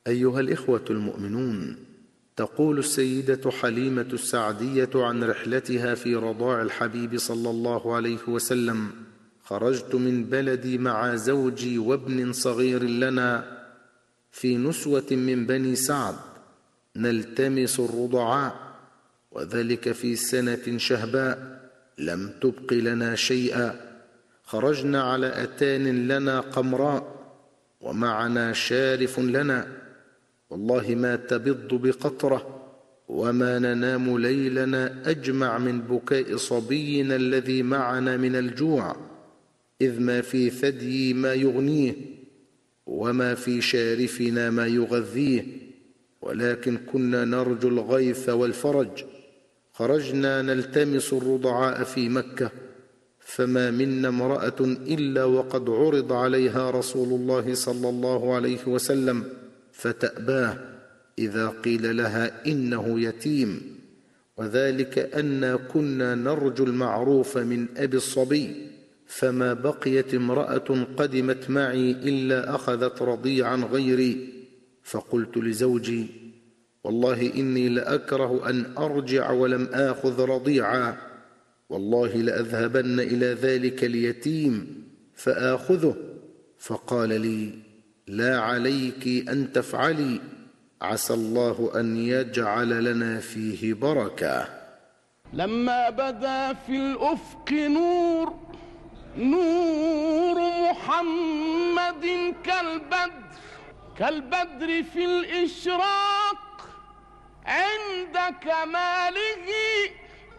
أيها الإخوة المؤمنون، تقول السيدة حليمة السعدية عن رحلتها في رضاع الحبيب صلى الله عليه وسلم: خرجت من بلدي مع زوجي وابن صغير لنا في نسوة من بني سعد نلتمس الرضعاء، وذلك في سنة شهباء لم تبق لنا شيئا. خرجنا على أتان لنا قمراء ومعنا شارف لنا، والله ما تبض بقطرة وما ننام ليلنا أجمع من بكاء صبينا الذي معنا من الجوع، إذ ما في ثدي ما يغنيه وما في شارفنا ما يغذيه، ولكن كنا نرجو الغيث والفرج. خرجنا نلتمس الرضعاء في مكة، فما منا امرأة إلا وقد عرض عليها رسول الله صلى الله عليه وسلم فتأباه إذا قيل لها إنه يتيم، وذلك أنا كنا نرجو المعروف من أبي الصبي، فما بقيت امرأة قدمت معي إلا أخذت رضيعا غيري. فقلت لزوجي: والله إني لأكره أن أرجع ولم آخذ رضيعا، والله لأذهبن إلى ذلك اليتيم فآخذه. فقال لي: لا عليك أن تفعلي، عسى الله أن يجعل لنا فيه بركة. لما بدا في الأفق نور محمد كالبدر في الإشراق عند كماله